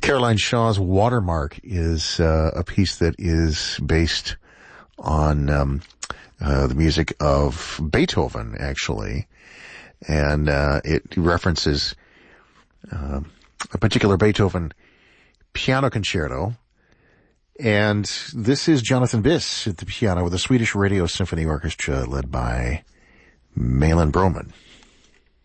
Caroline Shaw's Watermark is a piece that is based on the music of Beethoven, actually. And it references a particular Beethoven piano concerto. And this is Jonathan Biss at the piano with the Swedish Radio Symphony Orchestra led by Malin Broman.